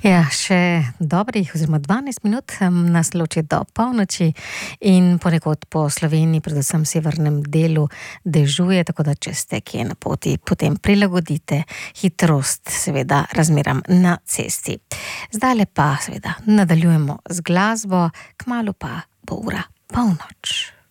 Ja, še dobrih oziroma 12 minut nas loči do polnoči in ponekod po Sloveniji, predvsem severnem delu, dežuje, tako da če ste kje na poti, potem prilagodite hitrost, seveda, razmeram na cesti. Zdajle pa, seveda, nadaljujemo z glasbo, kmalu pa bo ura polnoč.